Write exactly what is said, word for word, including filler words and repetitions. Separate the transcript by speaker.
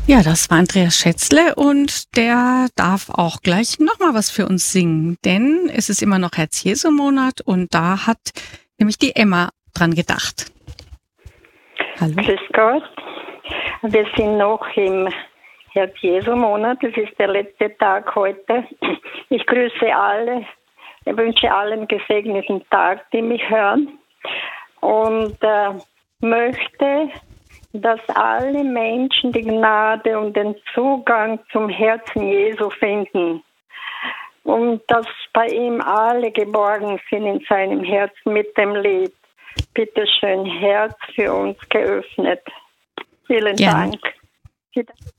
Speaker 1: Ja, das war Andreas Schätzle und der darf auch gleich nochmal was für uns singen, denn es ist immer noch Herz-Jesu-Monat und da hat nämlich die Emma dran gedacht. Hallo.
Speaker 2: Grüß Gott. Wir sind noch im Herz-Jesu-Monat. Das ist der letzte Tag heute. Ich grüße alle. Ich wünsche allen einen gesegneten Tag, die mich hören. Und äh, möchte, dass alle Menschen die Gnade und den Zugang zum Herzen Jesu finden. Und dass bei ihm alle geborgen sind in seinem Herzen mit dem Lied. Bitte schön, Herz für uns geöffnet. Vielen
Speaker 1: Gerne.
Speaker 2: Dank.